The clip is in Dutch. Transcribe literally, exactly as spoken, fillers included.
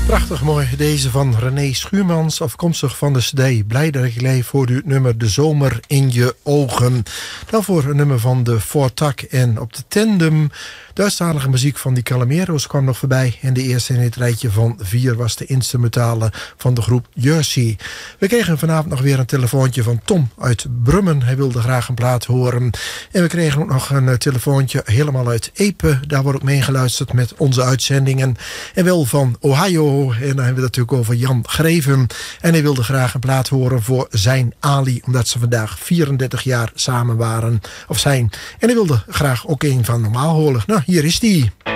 Prachtig mooi, deze van René Schuurmans, afkomstig van de C D Blij dat ik leef, voor u het nummer De Zomer in je ogen. Daarvoor een nummer van de Voortak en op de tandem. Duitsstalige muziek van die Calamero's kwam nog voorbij. En de eerste in het rijtje van vier was de instrumentale van de groep Jersey. We kregen vanavond nog weer een telefoontje van Tom uit Brummen. Hij wilde graag een plaat horen. En we kregen ook nog een telefoontje helemaal uit Epe. Daar wordt ook meegeluisterd met onze uitzendingen. En wel van Ohio. En dan hebben we het natuurlijk over Jan Greven. En hij wilde graag een plaat horen voor zijn Ali. Omdat ze vandaag vierendertig jaar samen waren. Of zijn. En hij wilde graag ook een van Normaal horen. Nou, hier is die.